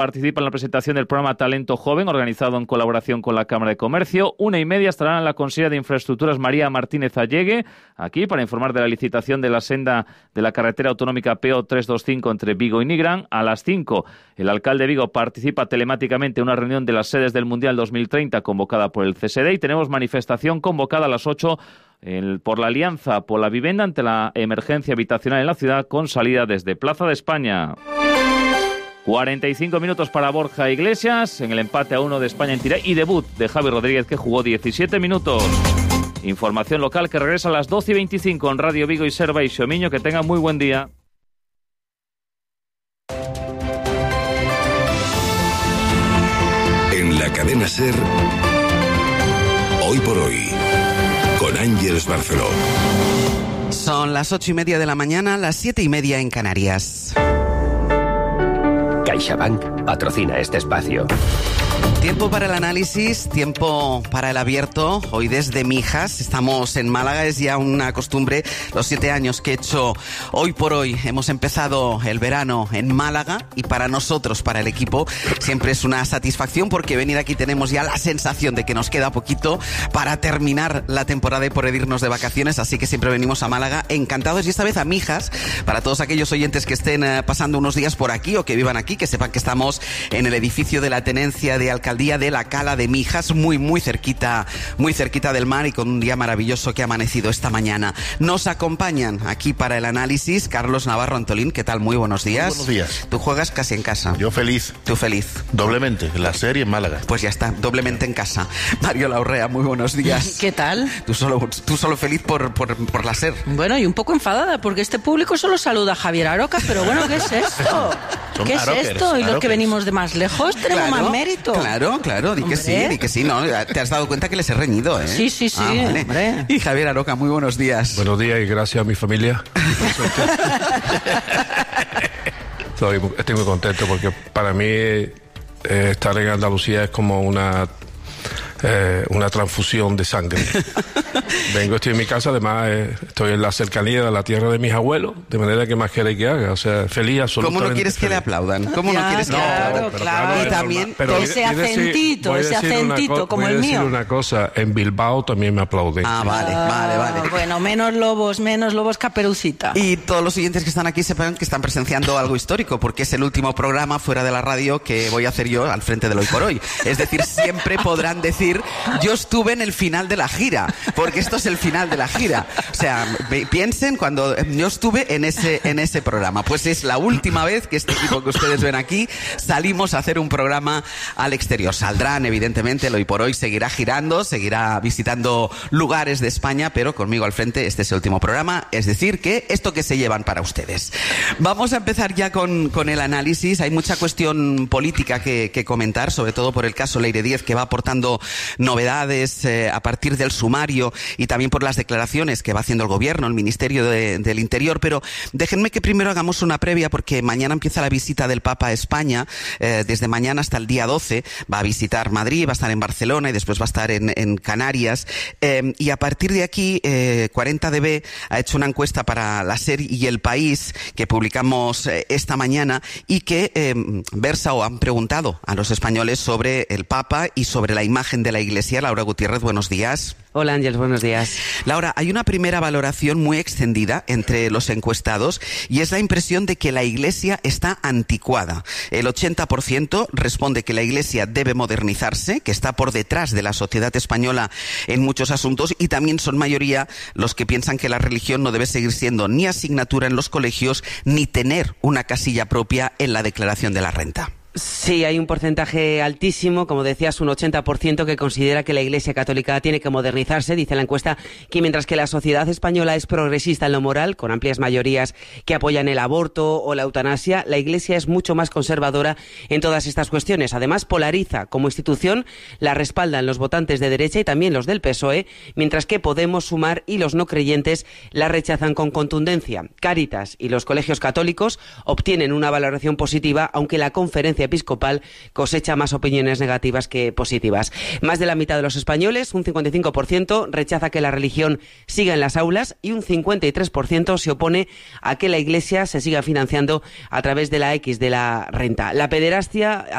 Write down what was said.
Participa en la presentación del programa Talento Joven, organizado en colaboración con la Cámara de Comercio. 1:30 estará en la consejera de Infraestructuras María Martínez Allegue, aquí para informar de la licitación de la senda de la carretera autonómica PO 325 entre Vigo y Nigrán. A las 5, el alcalde de Vigo participa telemáticamente en una reunión de las sedes del Mundial 2030 convocada por el CSD, y tenemos manifestación convocada a las 8 por la Alianza por la Vivienda ante la emergencia habitacional en la ciudad, con salida desde Plaza de España. 45 minutos para Borja Iglesias en el empate a 1 de España en Tiray y debut de Javi Rodríguez, que jugó 17 minutos. Información local que regresa a las 12:25 en Radio Vigo y Serva y Xomiño. Que tengan muy buen día. En la cadena SER, Hoy por Hoy, con Ángeles Barceló. Son las 8:30 de la mañana, las 7:30 en Canarias. CaixaBank patrocina este espacio. Tiempo para el análisis, tiempo para el abierto. Hoy desde Mijas, estamos en Málaga, es ya una costumbre. Los 7 años que he hecho Hoy por Hoy, hemos empezado el verano en Málaga, y para nosotros, para el equipo, siempre es una satisfacción, porque venir aquí tenemos ya la sensación de que nos queda poquito para terminar la temporada y poder irnos de vacaciones, así que siempre venimos a Málaga encantados, y esta vez a Mijas, para todos aquellos oyentes que estén pasando unos días por aquí o que vivan aquí, que sepan que estamos en el edificio de la Tenencia de Alcaldía de la Cala de Mijas, muy cerquita del mar, y con un día maravilloso que ha amanecido esta mañana. Nos acompañan aquí para el análisis Carlos Navarro Antolín. ¿Qué tal? Muy buenos días. Buenos días. Tú juegas casi en casa. Yo feliz. Tú feliz. Doblemente, en la serie en Málaga. Pues ya está, doblemente en casa. Mario Laurrea, muy buenos días. ¿Qué tal? Tú solo feliz por la SER. Bueno, y un poco enfadada, porque este público solo saluda a Javier Aroca, pero bueno, ¿qué es esto? ¿Qué es esto? Y los que venimos de más lejos tenemos más mérito. Claro, di que sí, ¿no? Te has dado cuenta que les he reñido, ¿eh? Sí, vale. Hombre. Y Javier Aroca, muy buenos días. Buenos días y gracias a mi familia. Estoy muy contento, porque para mí estar en Andalucía es como una transfusión de sangre. Estoy en mi casa, además estoy en la cercanía de la tierra de mis abuelos, de manera que más queréis que haga, o sea, feliz, absolutamente. ¿Cómo no quieres que le aplaudan? ¿Cómo no quieres que le aplaudan? Claro. Y también ese acentito como el mío. Voy a decir una cosa, en Bilbao también me aplauden. Vale. Bueno, menos lobos Caperucita. Y todos los oyentes que están aquí sepan que están presenciando algo histórico, porque es el último programa fuera de la radio que voy a hacer yo al frente del Hoy por Hoy. Es decir, siempre podrán decir: yo estuve en el final de la gira, porque esto es el final de la gira. O sea, piensen cuando yo estuve en ese programa. Pues es la última vez que este equipo que ustedes ven aquí salimos a hacer un programa al exterior. Saldrán, evidentemente, el Hoy por Hoy seguirá girando, seguirá visitando lugares de España, pero conmigo al frente este es el último programa, es decir, que esto que se llevan para ustedes. Vamos a empezar ya con el análisis. Hay mucha cuestión política que comentar, sobre todo por el caso Leire Díez, que va aportando novedades a partir del sumario y también por las declaraciones que va haciendo el gobierno, el Ministerio del Interior. Pero déjenme que primero hagamos una previa, porque mañana empieza la visita del Papa a España. Desde mañana hasta el día 12 va a visitar Madrid, va a estar en Barcelona y después va a estar en Canarias. Y a partir de aquí, 40DB ha hecho una encuesta para la SER y El País que publicamos esta mañana, y que versa o han preguntado a los españoles sobre el Papa y sobre la imagen de la Iglesia. Laura Gutiérrez, buenos días. Hola Ángel, buenos días. Laura, hay una primera valoración muy extendida entre los encuestados, y es la impresión de que la Iglesia está anticuada. El 80% responde que la Iglesia debe modernizarse, que está por detrás de la sociedad española en muchos asuntos, y también son mayoría los que piensan que la religión no debe seguir siendo ni asignatura en los colegios, ni tener una casilla propia en la declaración de la renta. Sí, hay un porcentaje altísimo, como decías, un 80% que considera que la Iglesia Católica tiene que modernizarse. Dice la encuesta que mientras que la sociedad española es progresista en lo moral, con amplias mayorías que apoyan el aborto o la eutanasia, la Iglesia es mucho más conservadora en todas estas cuestiones. Además, polariza como institución, la respaldan los votantes de derecha y también los del PSOE, mientras que Podemos, Sumar y los no creyentes la rechazan con contundencia. Cáritas y los colegios católicos obtienen una valoración positiva, aunque la Conferencia Conferencia Episcopal cosecha más opiniones negativas que positivas. Más de la mitad de los españoles, un 55%, rechaza que la religión siga en las aulas y un 53% se opone a que la Iglesia se siga financiando a través de la X de la renta. La pederastia